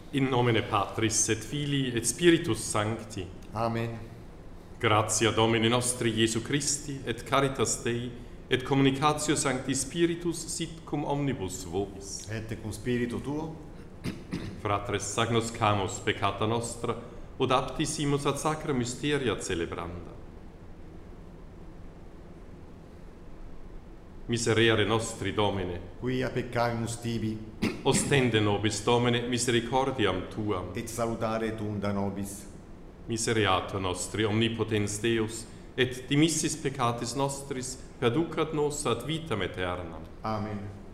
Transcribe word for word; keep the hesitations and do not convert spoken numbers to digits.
In nomine Patris et Filii et Spiritus Sancti. Amen. Gratia Domini nostri Iesu Christi et caritas Dei et communicatio Sancti Spiritus sit cum omnibus vobis. Et cum spiritu tuo, Fratres agnoscamus peccata nostra, od aptissimus ad sacra mysteria celebranda. Miserere nostri Domine, quia peccavimus tibi, ostende nobis Domine misericordiam Tuam. et salutare tunda nobis. Misereatur nostri omnipotens Deus, et dimissis peccatis nostris perducat nos ad vitam aeternam. Amen.